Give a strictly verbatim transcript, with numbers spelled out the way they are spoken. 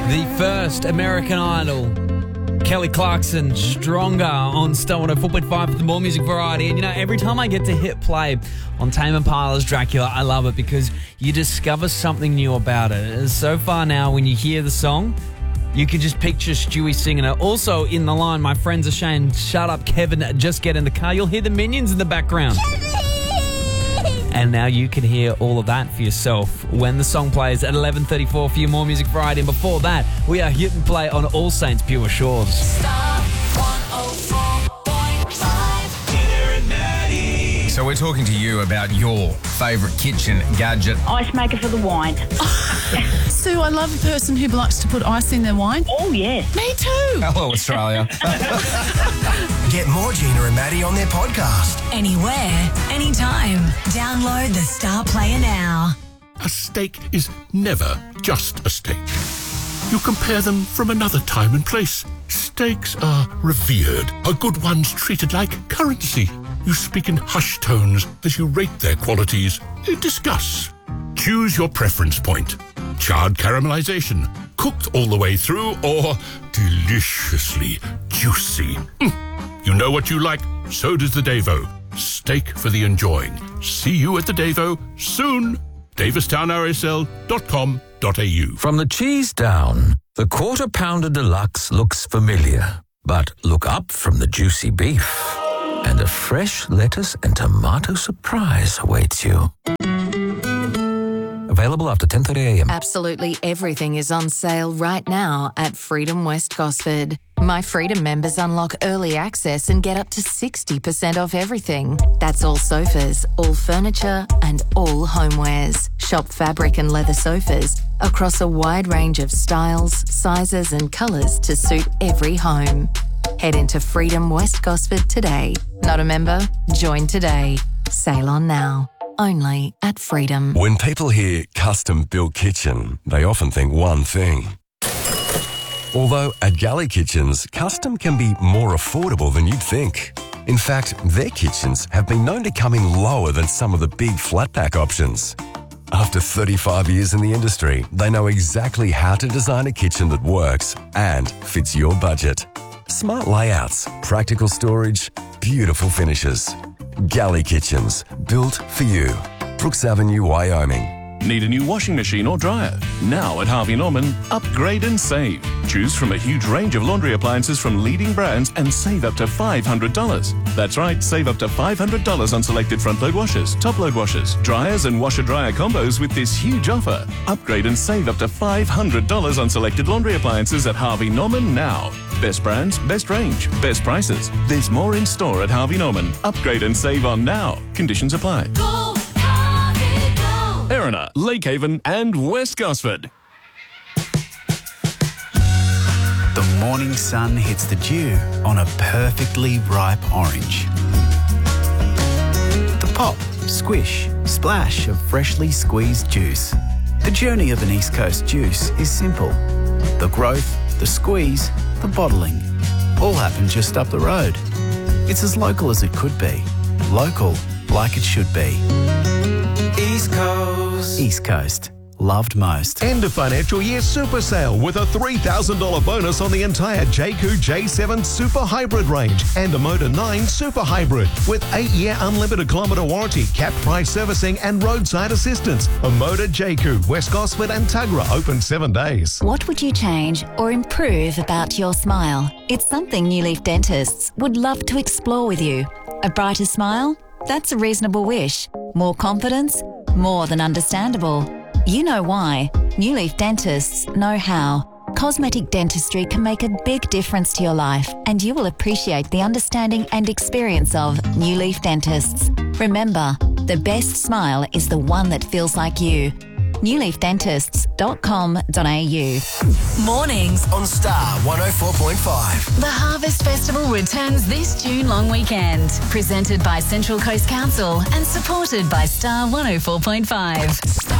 The first American Idol. Kelly Clarkson, Stronger on Star one oh four point five for the more music variety. And you know, every time I get to hit play on Tame Impala's Dracula, I love it because you discover something new about it. So far now, when you hear the song, you can just picture Stewie singing it. Also in the line, my friends are saying, shut up, Kevin, just get in the car. You'll hear the Minions in the background. And now you can hear all of that for yourself when the song plays at eleven thirty-four for your more music variety. And before that, we are hit and play on All Saints Pure Shores. Star one oh four point five. Dinner and Maddie. So we're talking to you about your favourite kitchen gadget. Ice maker for the wine. Sue, I love a person who likes to put ice in their wine. Oh, yes. Me too. Hello, Australia. Get more Gina and Maddie on their podcast. Anywhere, anytime. Download the Star Player now. A steak is never just a steak. You compare them from another time and place. Steaks are revered. A good one's treated like currency. You speak in hushed tones as you rate their qualities. Discuss. Choose your preference point. Charred caramelization, cooked all the way through, or deliciously juicy. Mm. You know what you like, so does the Davo. Steak for the enjoying. See you at the Davo soon. davistown r s l dot com dot a u. From the cheese down, the Quarter Pounder Deluxe looks familiar. But look up from the juicy beef, and a fresh lettuce and tomato surprise awaits you. Available after ten thirty a m. Absolutely everything is on sale right now at Freedom West Gosford. My Freedom members unlock early access and get up to sixty percent off everything. That's all sofas, all furniture and all homewares. Shop fabric and leather sofas across a wide range of styles, sizes and colours to suit every home. Head into Freedom West Gosford today. Not a member? Join today. Sail on now. Only at Freedom. When people hear custom-built kitchen, they often think one thing. Although at Galley Kitchens, custom can be more affordable than you'd think. In fact, their kitchens have been known to come in lower than some of the big flat-pack options. After thirty-five years in the industry, they know exactly how to design a kitchen that works and fits your budget. Smart layouts, practical storage, beautiful finishes. Galley Kitchens, built for you. Brooks Avenue, Wyoming. Need a new washing machine or dryer? Now at Harvey Norman, upgrade and save. Choose from a huge range of laundry appliances from leading brands and save up to five hundred dollars. That's right, save up to five hundred dollars on selected front-load washers, top-load washers, dryers and washer-dryer combos with this huge offer. Upgrade and save up to five hundred dollars on selected laundry appliances at Harvey Norman now. Best brands, best range, best prices. There's more in store at Harvey Norman. Upgrade and save on now. Conditions apply. Go, Harvey, go. Erina, Lake Haven and West Gosford. The morning sun hits the dew on a perfectly ripe orange. The pop, squish, splash of freshly squeezed juice. The journey of an East Coast juice is simple. The growth, the squeeze, the bottling, all happen just up the road. It's as local as it could be. Local, like it should be. East Coast. East Coast. Loved most. End of financial year super sale with a three thousand dollars bonus on the entire Jayco J seven Super Hybrid range and a Motor nine Super Hybrid with eight year unlimited kilometre warranty, capped price servicing and roadside assistance. A Motor Jayco, West Gosford and Tuggerah open seven days. What would you change or improve about your smile? It's something New Leaf dentists would love to explore with you. A brighter smile? That's a reasonable wish. More confidence? More than understandable. You know why. New Leaf dentists know how. Cosmetic dentistry can make a big difference to your life, and you will appreciate the understanding and experience of New Leaf dentists. Remember, the best smile is the one that feels like you. new leaf dentists dot com dot a u. Mornings On Star one oh four point five. The Harvest Festival returns this June long weekend. Presented by Central Coast Council and supported by Star one oh four point five.